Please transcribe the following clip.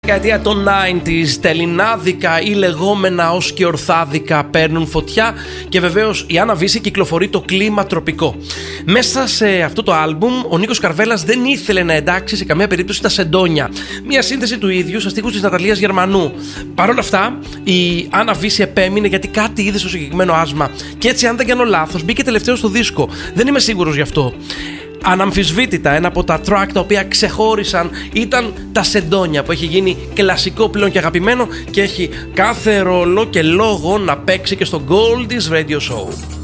Δεκαετία των 90s, τα ελληνάδικα ή λεγόμενα ως και ορθάδικα παίρνουν φωτιά και βεβαίως η Άννα Βύση κυκλοφορεί το κλίμα τροπικό. Μέσα σε αυτό το άλμπουμ ο Νίκος Καρβέλας δεν ήθελε να εντάξει σε καμία περίπτωση τα σεντόνια. Μια σύνθεση του ίδιου στα στίχους της Ναταλίας Γερμανού. Παρ' όλα αυτά η Άννα Βύση επέμεινε γιατί κάτι είδε στο συγκεκριμένο άσμα. Και έτσι, αν δεν κάνω λάθος, μπήκε τελευταίο στο δίσκο. Δεν είμαι σίγουρος γι' αυτό. Αναμφισβήτητα ένα από τα track τα οποία ξεχώρισαν ήταν τα σεντόνια, που έχει γίνει κλασικό πλέον και αγαπημένο και έχει κάθε ρόλο και λόγο να παίξει και στο Goldie's Radio Show.